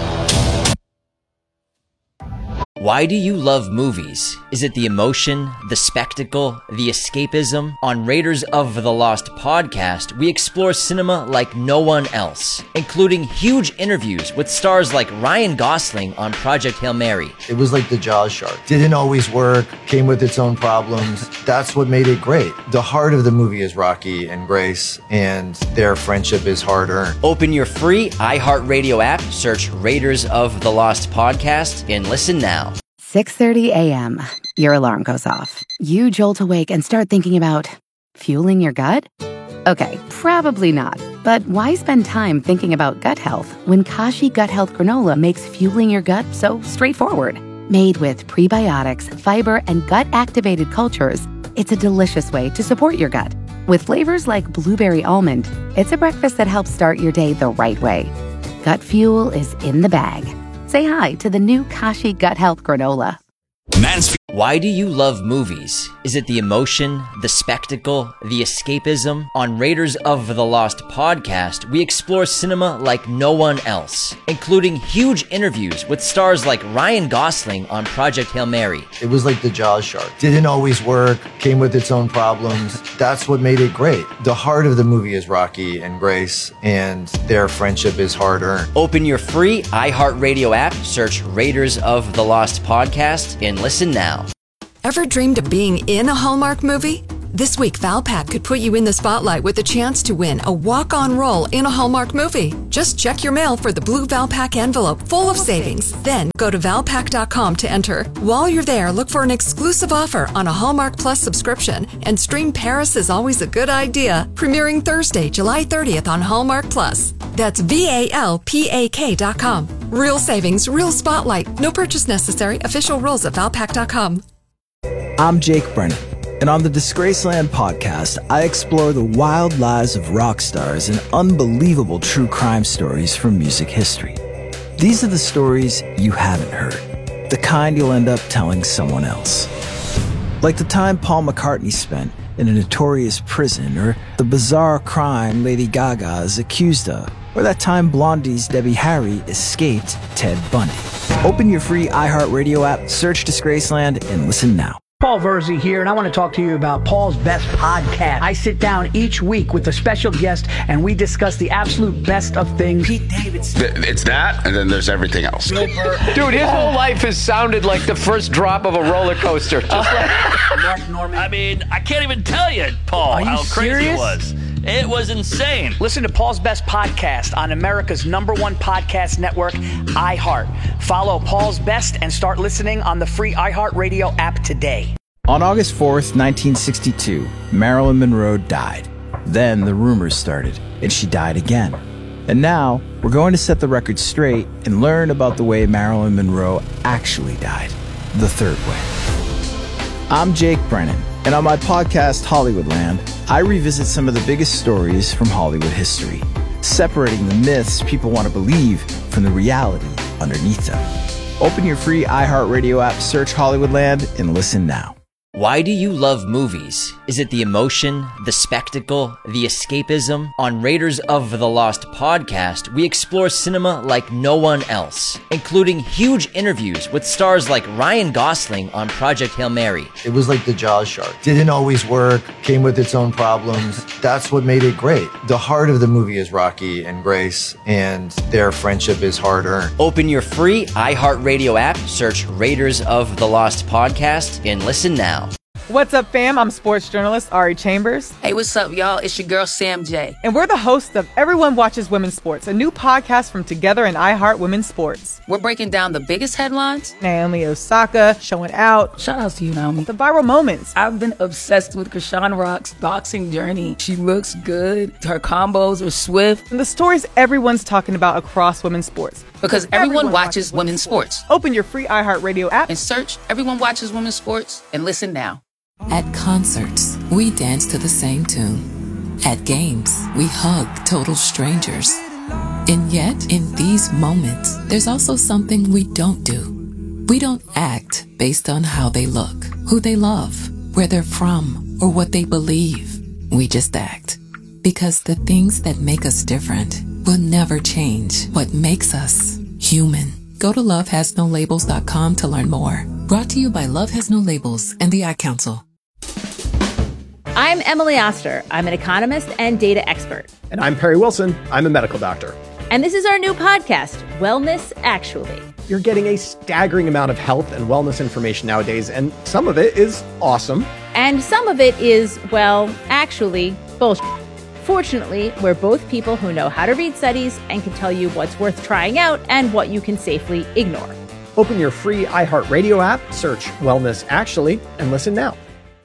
Why do you love movies? Is it the emotion, the spectacle, the escapism? On Raiders of the Lost podcast, we explore cinema like no one else, including huge interviews with stars like Ryan Gosling on Project Hail Mary. It was like the Jaws shark. Didn't always work, came with its own problems. That's what made it great. The heart of the movie is Rocky and Grace, and their friendship is hard-earned. Open your free iHeartRadio app, search Raiders of the Lost podcast, and listen now. six thirty a.m. Your alarm goes off. You jolt awake and start thinking about fueling your gut? Okay, probably not. But why spend time thinking about gut health when Kashi Gut Health Granola makes fueling your gut so straightforward? Made with prebiotics, fiber, and gut-activated cultures, it's a delicious way to support your gut. With flavors like blueberry almond, it's a breakfast that helps start your day the right way. Gut fuel is in the bag. Say hi to the new Kashi Gut Health Granola. Mansfield. Why do you love movies? Is it the emotion, the spectacle, the escapism? On Raiders of the Lost podcast, we explore cinema like no one else, including huge interviews with stars like Ryan Gosling on Project Hail Mary. It was like the Jaws shark. Didn't always work, came with its own problems. That's what made it great. The heart of the movie is Rocky and Grace, and their friendship is hard-earned. Open your free iHeartRadio app, search Raiders of the Lost podcast, and listen now. Ever dreamed of being in a Hallmark movie? This week, Valpak could put you in the spotlight with a chance to win a walk-on role in a Hallmark movie. Just check your mail for the blue Valpak envelope full of savings. Then go to valpak dot com to enter. While you're there, look for an exclusive offer on a Hallmark Plus subscription and stream Paris is Always a Good Idea, premiering Thursday, July thirtieth on Hallmark Plus. That's V A L P A K dot com. Real savings, real spotlight. No purchase necessary. Official rules at valpak dot com. I'm Jake Brennan. And on the Disgraceland podcast, I explore the wild lives of rock stars and unbelievable true crime stories from music history. These are the stories you haven't heard, the kind you'll end up telling someone else. Like the time Paul McCartney spent in a notorious prison, or the bizarre crime Lady Gaga is accused of, or that time Blondie's Debbie Harry escaped Ted Bundy. Open your free iHeartRadio app, search Disgraceland, and listen now. Paul Verzi here, and I want to talk to you about Paul's Best Podcast. I sit down each week with a special guest, and we discuss the absolute best of things. Pete Davidson. It's that, and then there's everything else. Dude, his whole life has sounded like the first drop of a roller coaster. Just like Mark Norman. I mean, I can't even tell you, Paul, Are you how crazy serious? it was. It was insane. Listen to Paul's Best Podcast on America's number one podcast network, iHeart. Follow Paul's Best and start listening on the free iHeartRadio app today. On August fourth, nineteen sixty-two, Marilyn Monroe died. Then the rumors started, and she died again. And now, we're going to set the record straight and learn about the way Marilyn Monroe actually died, the third way. I'm Jake Brennan, and on my podcast, Hollywoodland, I revisit some of the biggest stories from Hollywood history, separating the myths people want to believe from the reality underneath them. Open your free iHeartRadio app, search Hollywoodland, and listen now. Why do you love movies? Is it the emotion, the spectacle, the escapism? On Raiders of the Lost podcast, we explore cinema like no one else, including huge interviews with stars like Ryan Gosling on Project Hail Mary. It was like the Jaws shark. Didn't always work, came with its own problems. That's what made it great. The heart of the movie is Rocky and Grace, and their friendship is hard-earned. Open your free iHeartRadio app, search Raiders of the Lost podcast, and listen now. What's up, fam? I'm sports journalist Ari Chambers. Hey, what's up, y'all? It's your girl, Sam J. And we're the hosts of Everyone Watches Women's Sports, a new podcast from Together and iHeart Women's Sports. We're breaking down the biggest headlines. Naomi Osaka showing out. Shout out to you, Naomi. The viral moments. I've been obsessed with Krishan Rock's boxing journey. She looks good. Her combos are swift. And the stories everyone's talking about across women's sports. Because everyone, everyone watches, watches women's sports. sports. Open your free iHeartRadio app and search Everyone Watches Women's Sports and listen now. At concerts, we dance to the same tune. At games, we hug total strangers. And yet, in these moments, there's also something we don't do. We don't act based on how they look, who they love, where they're from, or what they believe. We just act. Because the things that make us different will never change what makes us human. Go to love has no labels dot com to learn more. Brought to you by Love Has No Labels and the Ad Council. I'm Emily Oster. I'm an economist and data expert. And I'm Perry Wilson. I'm a medical doctor. And this is our new podcast, Wellness Actually. You're getting a staggering amount of health and wellness information nowadays, and some of it is awesome. And some of it is, well, actually, bullshit. Fortunately, we're both people who know how to read studies and can tell you what's worth trying out and what you can safely ignore. Open your free iHeartRadio app, search Wellness Actually, and listen now.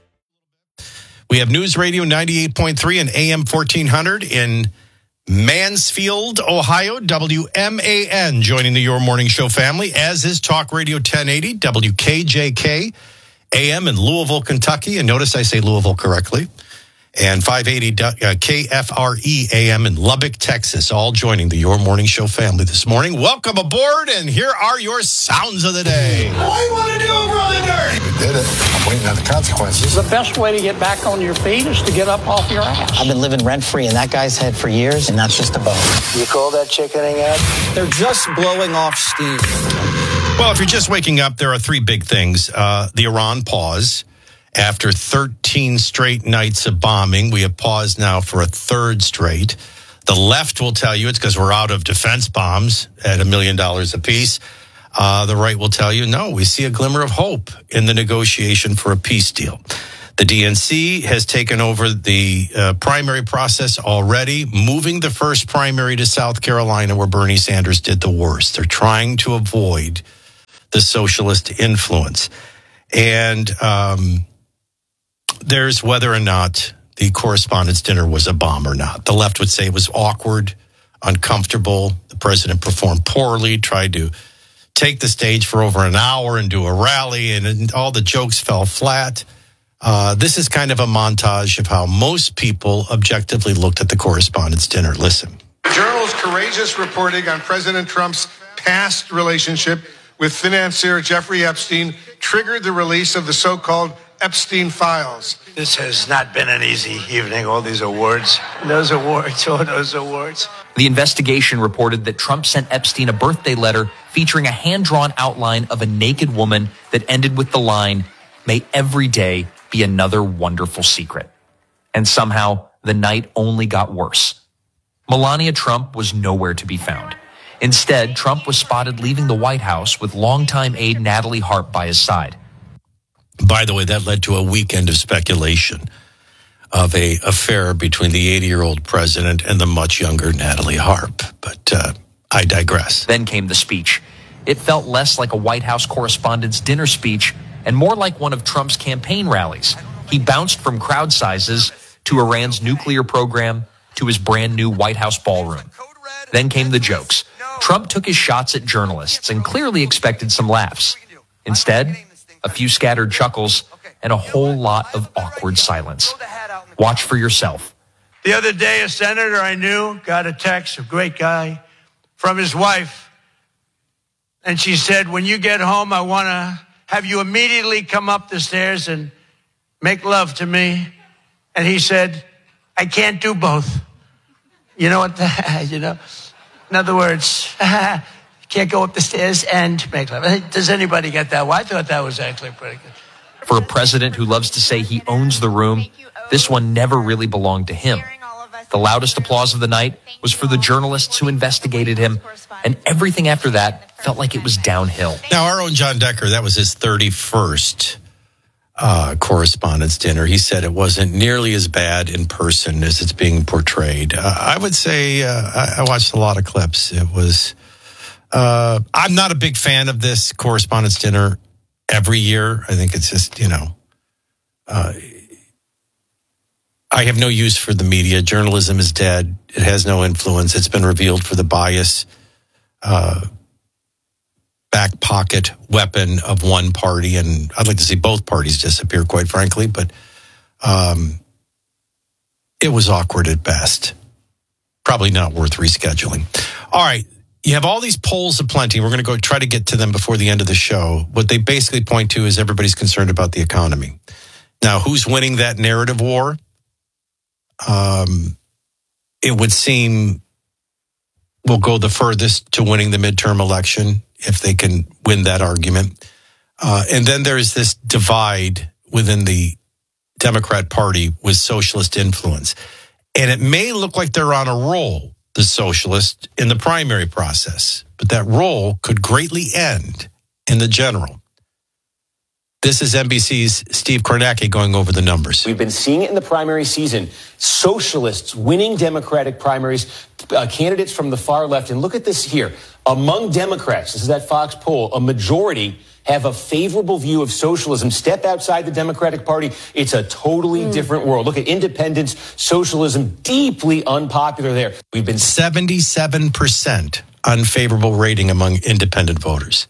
We have News Radio ninety-eight point three and A M fourteen hundred in Mansfield, Ohio, W M A N, joining the Your Morning Show family, as is Talk Radio ten eighty, W K J K, A M in Louisville, Kentucky. And notice I say Louisville correctly. And five eighty K F R E A M in Lubbock, Texas, all joining the Your Morning Show family this morning. Welcome aboard, and here are your sounds of the day. What do you want to do, Brother Dirt? We did it. I'm waiting on the consequences. The best way to get back on your feet is to get up off your ass. I've been living rent-free in that guy's head for years, and that's just a bone. You call that chickening out? They're just blowing off steam. Well, if you're just waking up, there are three big things. Uh, the Iran pause. After thirteen straight nights of bombing, we have paused now for a third straight. The left will tell you it's because we're out of defense bombs at a million dollars apiece. Uh, the right will tell you, no, we see a glimmer of hope in the negotiation for a peace deal. The D N C has taken over the uh, primary process already, moving the first primary to South Carolina, where Bernie Sanders did the worst. They're trying to avoid the socialist influence. And um, there's whether or not the correspondence dinner was a bomb or not. The left would say it was awkward, uncomfortable. The president performed poorly, tried to take the stage for over an hour and do a rally, and, and all the jokes fell flat. Uh, this is kind of a montage of how most people objectively looked at the correspondence dinner. Listen. The Journal's courageous reporting on President Trump's past relationship with financier Jeffrey Epstein triggered the release of the so-called Epstein files. This has not been an easy evening, all these awards. Those awards, all those awards. The investigation reported that Trump sent Epstein a birthday letter featuring a hand-drawn outline of a naked woman that ended with the line, "May every day be another wonderful secret." And somehow, the night only got worse. Melania Trump was nowhere to be found. Instead, Trump was spotted leaving the White House with longtime aide Natalie Harp by his side. By the way, that led to a weekend of speculation of a affair between the eighty-year-old president and the much younger Natalie Harp. But uh, I digress. Then came the speech. It felt less like a White House correspondence dinner speech and more like one of Trump's campaign rallies. He bounced from crowd sizes to Iran's nuclear program to his brand new White House ballroom. Then came the jokes. Trump took his shots at journalists and clearly expected some laughs. Instead, a few scattered chuckles and a whole lot of awkward silence. Watch for yourself. The other day, a senator I knew got a text, a great guy, from his wife. And she said, "When you get home, I want to have you immediately come up the stairs and make love to me." And he said, "I can't do both." You know what? The, you know, in other words, can't go up the stairs and make love. Does anybody get that? Well, I thought that was actually pretty good. For a president who loves to say he owns the room, this one never really belonged to him. The loudest applause of the night was for the journalists who investigated him, and everything after that felt like it was downhill. Now, our own John Decker, that was his thirty-first uh, correspondence dinner. He said it wasn't nearly as bad in person as it's being portrayed. Uh, I would say uh, I, I watched a lot of clips. It was... Uh, I'm not a big fan of this correspondence dinner every year. I think it's just, you know, uh, I have no use for the media. Journalism is dead. It has no influence. It's been revealed for the bias, uh, back pocket weapon of one party. And I'd like to see both parties disappear, quite frankly. But um, it was awkward at best. Probably not worth rescheduling. All right. You have all these polls aplenty. We're going to go try to get to them before the end of the show. What they basically point to is everybody's concerned about the economy. Now, who's winning that narrative war? Um, it would seem will go the furthest to winning the midterm election if they can win that argument. Uh, and then there's this divide within the Democrat Party with socialist influence. And it may look like they're on a roll, the socialists, in the primary process, but that role could greatly end in the general. This is N B C's Steve Kornacki going over the numbers. We've been seeing it in the primary season. Socialists winning Democratic primaries, uh, candidates from the far left. And look at this here. Among Democrats, this is that Fox poll, a majority have a favorable view of socialism. Step outside the Democratic Party, it's a totally mm. different world. Look at independence, socialism, deeply unpopular there. We've been seventy-seven percent unfavorable rating among independent voters.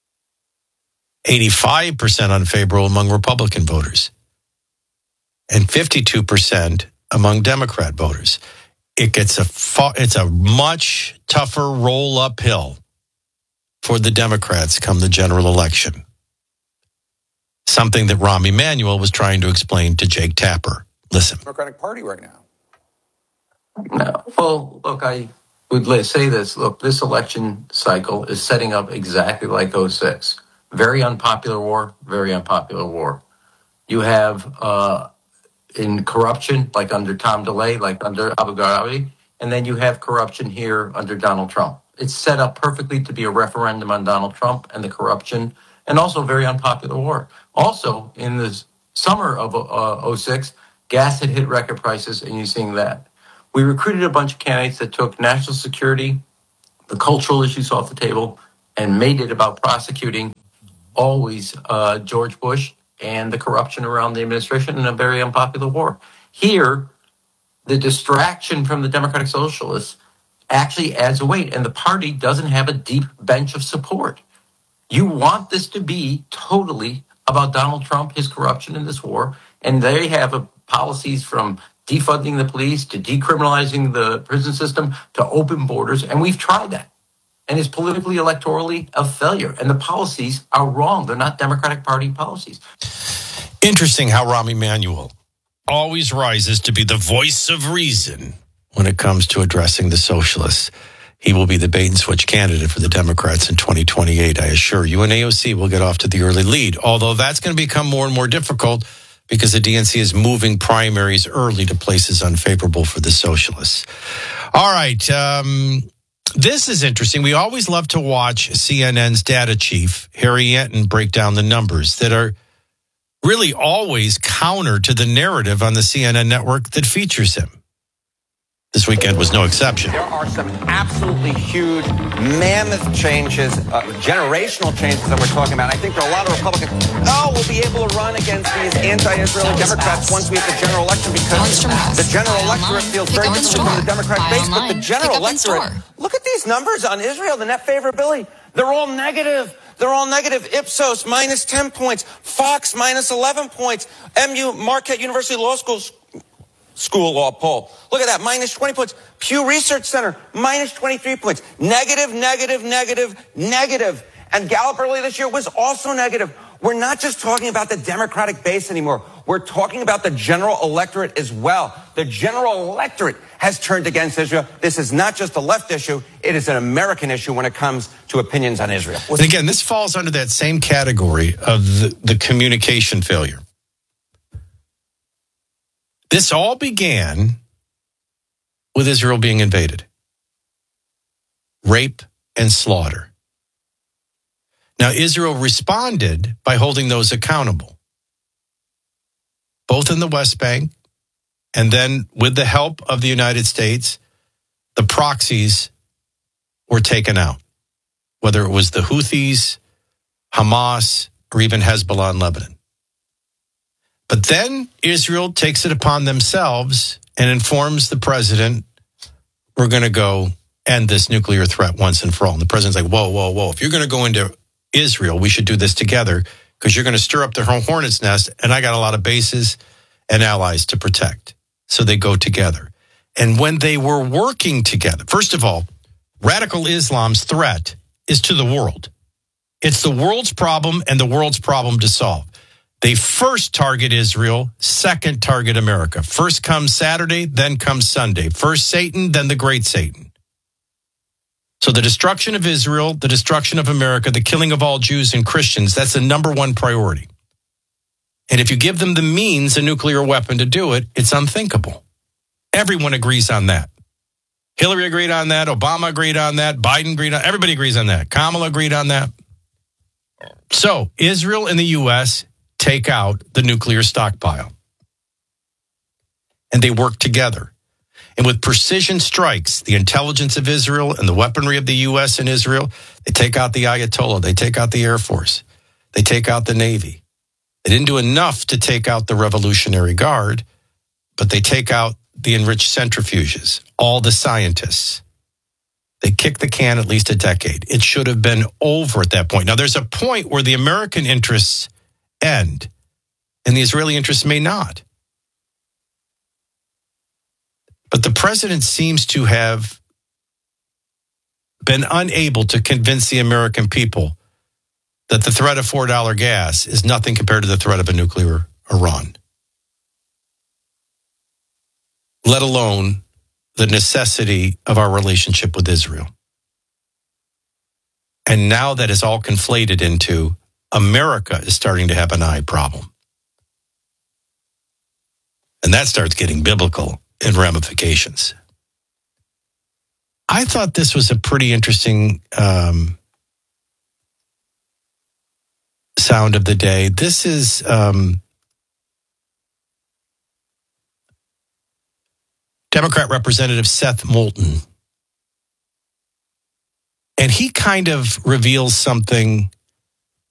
eighty-five percent unfavorable among Republican voters. And fifty-two percent among Democrat voters. It gets a fa- it's a much tougher roll uphill for the Democrats come the general election. Something that Rahm Emanuel was trying to explain to Jake Tapper. Listen. Democratic Party right now. No. Well, look, I would say this. Look, this election cycle is setting up exactly like oh six. Very unpopular war, very unpopular war. You have uh, in corruption, like under Tom DeLay, like under Abu Ghraib, and then you have corruption here under Donald Trump. It's set up perfectly to be a referendum on Donald Trump and the corruption, and also a very unpopular war. Also, in the summer of uh, oh six, gas had hit record prices, and you're seeing that. We recruited a bunch of candidates that took national security, the cultural issues off the table, and made it about prosecuting always uh, George Bush and the corruption around the administration in a very unpopular war. Here, the distraction from the Democratic Socialists actually adds a weight, and the party doesn't have a deep bench of support. You want this to be totally about Donald Trump, his corruption in this war, and they have a, policies from defunding the police to decriminalizing the prison system to open borders, and we've tried that. And it's politically, electorally a failure, and the policies are wrong. They're not Democratic Party policies. Interesting how Rahm Emanuel always rises to be the voice of reason when it comes to addressing the socialists. He will be the bait and switch candidate for the Democrats in twenty twenty-eight, I assure you. And A O C will get off to the early lead, although that's going to become more and more difficult because the D N C is moving primaries early to places unfavorable for the socialists. All right. Um, this is interesting. We always love to watch C N N's data chief, Harry Enten, break down the numbers that are really always counter to the narrative on the C N N network that features him. This weekend was no exception. There are some absolutely huge, mammoth changes, uh, generational changes that we're talking about. I think there are a lot of Republicans, oh, we'll be able to run against these anti-Israeli Democrats once we have the general election because the general electorate feels very different from the Democratic base. But the general electorate, look at these numbers on Israel, the net favorability. They're all negative. They're all negative. Ipsos, minus ten points. Fox, minus eleven points. M U, Marquette University Law School's School Law poll. Look at that, minus twenty points. Pew Research Center, minus twenty-three points. Negative, negative, negative, negative. And Gallup earlier this year was also negative. We're not just talking about the Democratic base anymore. We're talking about the general electorate as well. The general electorate has turned against Israel. This is not just a left issue. It is an American issue when it comes to opinions on Israel. And again, this falls under that same category of the, the communication failure. This all began with Israel being invaded. Rape and slaughter. Now, Israel responded by holding those accountable, both in the West Bank and then with the help of the United States, the proxies were taken out, whether it was the Houthis, Hamas, or even Hezbollah in Lebanon. But then Israel takes it upon themselves and informs the president, we're going to go end this nuclear threat once and for all. And the president's like, whoa, whoa, whoa. If you're going to go into Israel, we should do this together because you're going to stir up the hornet's nest, and I got a lot of bases and allies to protect. So they go together. And when they were working together, first of all, radical Islam's threat is to the world. It's the world's problem and the world's problem to solve. They first target Israel, second target America. First comes Saturday, then comes Sunday. First Satan, then the great Satan. So the destruction of Israel, the destruction of America, the killing of all Jews and Christians, that's the number one priority. And if you give them the means, a nuclear weapon to do it, it's unthinkable. Everyone agrees on that. Hillary agreed on that. Obama agreed on that. Biden agreed on that. Everybody agrees on that. Kamala agreed on that. So Israel and the U S take out the nuclear stockpile. And they work together. And with precision strikes, the intelligence of Israel and the weaponry of the U S and Israel, they take out the Ayatollah, they take out the Air Force, they take out the Navy. They didn't do enough to take out the Revolutionary Guard, but they take out the enriched centrifuges, all the scientists. They kick the can at least a decade. It should have been over at that point. Now, there's a point where the American interests end, and the Israeli interests may not. But the president seems to have been unable to convince the American people that the threat of four dollar gas is nothing compared to the threat of a nuclear Iran, let alone the necessity of our relationship with Israel. And now that is all conflated into America is starting to have an eye problem. And that starts getting biblical in ramifications. I thought this was a pretty interesting um, sound of the day. This is um, Democrat Representative Seth Moulton. And he kind of reveals something